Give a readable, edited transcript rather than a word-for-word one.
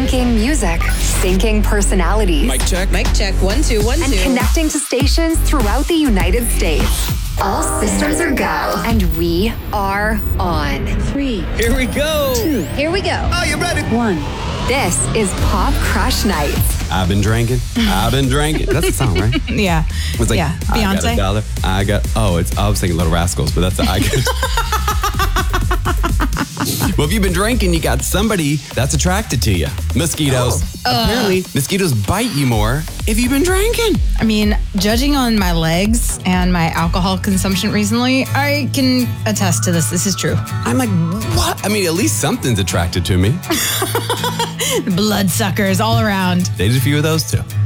Syncing music, syncing personalities. Mic check. Mic check. 1, 2, 1, 2. And connecting to stations throughout the United States. All systems are go. And we are on. 3. Here we go. 2. Here we go. Are you ready? 1. This is Pop Crush Nights. I've been drinking. That's the song, right? Yeah. It's like, yeah. I got Beyonce. $1. I was thinking Little Rascals, but that's I got. Well, if you've been drinking, you got somebody that's attracted to you. Mosquitoes. Apparently, mosquitoes bite you more if you've been drinking. I mean, judging on my legs and my alcohol consumption recently, I can attest to this. This is true. I'm like, what? I mean, at least something's attracted to me. Bloodsuckers all around. Dated a few of those too.